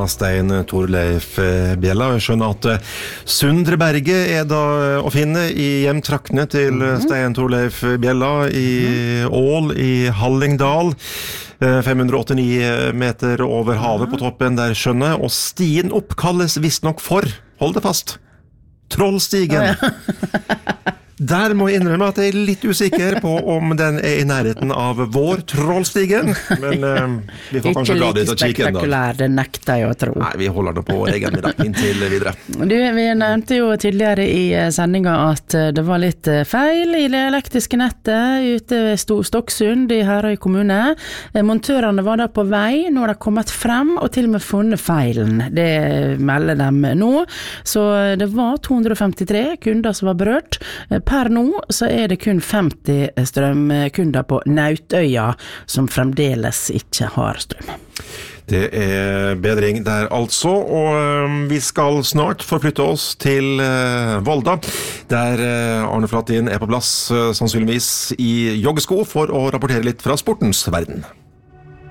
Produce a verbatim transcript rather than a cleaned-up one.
Stein Torleif Bjella. Jeg skjønner at Sundre Berge er da å finne i hjemtraktene til Stein Torleif Bjella i Ål i Hallingdal. fem hundre åttini meter over havet på toppen der skjønner, og stien oppkalles visst nok for, hold det fast, Trollstigen. Der må jeg innrømme at jeg er litt usikker på om den er i nærheten av vår Trollstigen, men uh, vi får kanskje la det til å kikke en dag. Ikke like spektakulær, det nekter jeg å tro. Nei, vi holder det på egen middag inntil videre. Du, vi nevnte jo tidligere i sendinga at det var litt feil i det elektriske nettet ute ved Stokksund i Herøy kommune. Montørene var da på vei, nå har de kommet frem og til og med funnet feilen. Det melder dem nå. Så det var to hundre femtitre kunder som var berørt. Per nå så er det kun femti strømkunder på Nautøya som fremdeles ikke har strøm. Det er bedring der altså, og vi skal snart forflytte oss til Volda, der Arne Flatin er på plass, sannsynligvis i joggesko, for å rapportere litt fra sportens verden.